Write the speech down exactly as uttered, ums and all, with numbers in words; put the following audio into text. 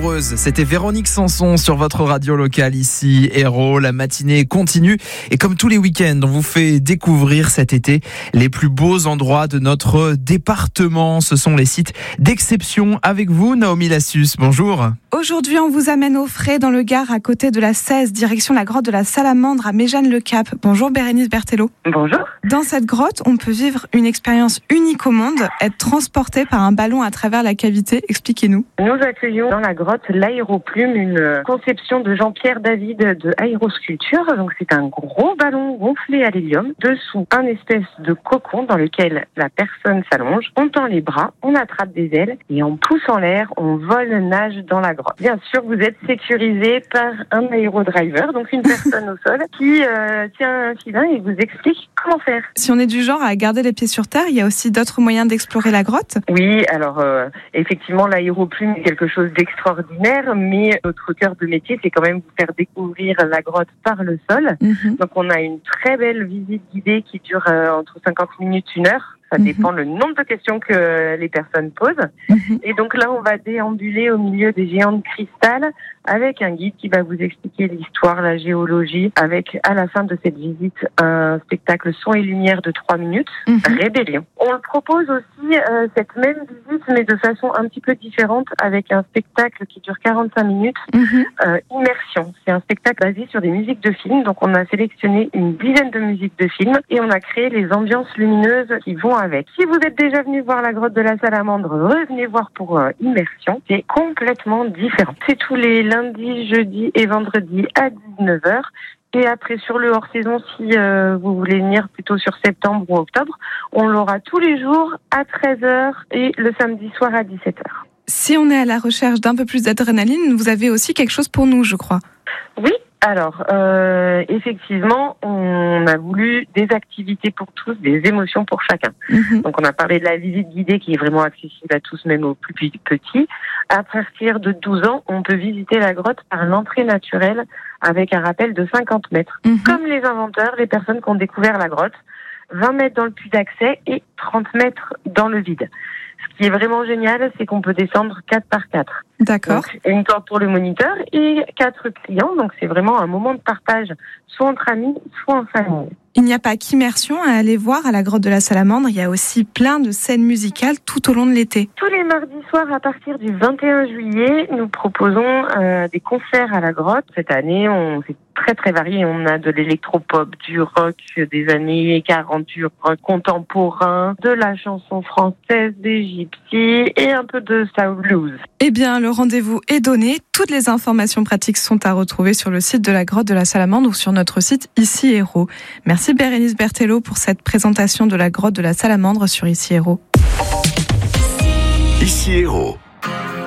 amoureuse. C'était Véronique Sanson sur votre radio locale ici, Hérault. La matinée continue et comme tous les week-ends, on vous fait découvrir cet été les plus beaux endroits de notre département. Ce sont les sites d'exception avec vous, Naomi Lassus. Bonjour. Aujourd'hui, on vous amène au frais dans le Gard, à côté de la seize, direction la grotte de la Salamandre à Méjeanne-le-Cap. Bonjour Bérénice Berthelot. Bonjour. Dans cette grotte, on peut vivre une expérience unique au monde, être transporté par un ballon à travers la cavité. Expliquez-nous. Nous accueillons dans la grotte l'Aéroplume, une conception de Jean-Pierre David de aérosculpture. Donc c'est un gros ballon gonflé à l'hélium, dessous un espèce de cocon dans lequel la personne s'allonge. On tend les bras, on attrape des ailes et en poussant l'air, on vole, nage dans la grotte. Bien sûr, vous êtes sécurisé par un aérodriver, donc une personne au sol qui euh, tient un filin et vous explique comment faire. Si on est du genre à garder les pieds sur terre, il y a aussi d'autres moyens d'explorer la grotte ? Oui, alors euh, effectivement, l'aéroplume est quelque chose d'extraordinaire, mais notre cœur de métier, c'est quand même vous faire découvrir la grotte par le sol. Mmh. Donc on a une très belle visite guidée qui dure euh, entre cinquante minutes et une heure. Ça dépend mmh. le nombre de questions que les personnes posent. Mmh. Et donc là, on va déambuler au milieu des géants de cristal avec un guide qui va vous expliquer l'histoire, la géologie, avec à la fin de cette visite un spectacle son et lumière de trois minutes, mmh. Rébellion. On le propose aussi, euh, cette même visite, mais de façon un petit peu différente, avec un spectacle qui dure quarante-cinq minutes, mmh. euh, Immersion. C'est un spectacle basé sur des musiques de films. Donc on a sélectionné une dizaine de musiques de films et on a créé les ambiances lumineuses qui vont avec. Si vous êtes déjà venu voir la grotte de la Salamandre, revenez voir pour euh, Immersion. C'est complètement différent. C'est tous les lundis, jeudis et vendredis à dix-neuf heures. Et après, sur le hors-saison, si euh, vous voulez venir plutôt sur septembre ou octobre, on l'aura tous les jours à treize heures et le samedi soir à dix-sept heures. Si on est à la recherche d'un peu plus d'adrénaline, vous avez aussi quelque chose pour nous, je crois. Oui. Alors, euh, effectivement, on a voulu des activités pour tous, des émotions pour chacun. Mmh. Donc, on a parlé de la visite guidée qui est vraiment accessible à tous, même aux plus petits. À partir de douze ans, on peut visiter la grotte par l'entrée naturelle avec un rappel de cinquante mètres. Mmh. Comme les inventeurs, les personnes qui ont découvert la grotte, vingt mètres dans le puits d'accès et trente mètres dans le vide. Ce qui est vraiment génial, c'est qu'on peut descendre quatre par quatre. D'accord. Donc, une corde pour le moniteur et quatre clients. Donc, c'est vraiment un moment de partage, soit entre amis, soit en famille. Il n'y a pas qu'immersion à aller voir à la grotte de la Salamandre. Il y a aussi plein de scènes musicales tout au long de l'été. Tous les mardis soirs, à partir du vingt et un juillet, nous proposons euh, des concerts à la grotte. Cette année, on c'est très très varié. On a de l'électropop, du rock des années quarante, du rock contemporain, de la chanson française, des gypsies et un peu de soul blues. Eh bien, le rendez-vous est donné. Toutes les informations pratiques sont à retrouver sur le site de la grotte de la Salamandre ou sur notre site Ici Hérault. Merci Bérénice Berthelot pour cette présentation de la grotte de la Salamandre sur Ici Hérault. Ici Hérault.